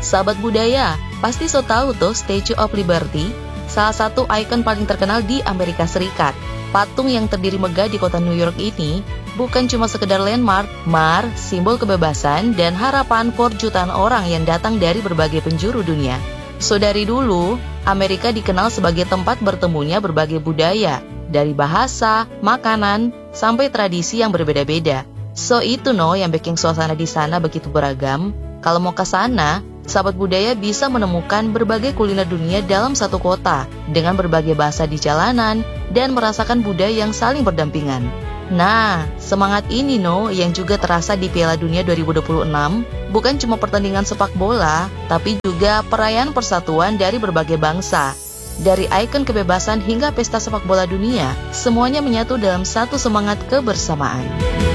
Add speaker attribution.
Speaker 1: Sahabat budaya, pasti so tahu tuh Statue of Liberty, salah satu ikon paling terkenal di Amerika Serikat. Patung yang terdiri megah di kota New York ini bukan cuma sekedar landmark, simbol kebebasan dan harapan for jutaan orang yang datang dari berbagai penjuru dunia. So dari dulu, Amerika dikenal sebagai tempat bertemunya berbagai budaya, dari bahasa, makanan, sampai tradisi yang berbeda-beda. So itu yang bikin suasana di sana begitu beragam. Kalau mau ke sana, sahabat budaya bisa menemukan berbagai kuliner dunia dalam satu kota, dengan berbagai bahasa di jalanan, dan merasakan budaya yang saling berdampingan. Nah, semangat ini yang juga terasa di Piala Dunia 2026, bukan cuma pertandingan sepak bola, tapi juga perayaan persatuan dari berbagai bangsa. Dari ikon kebebasan hingga pesta sepak bola dunia, semuanya menyatu dalam satu semangat kebersamaan.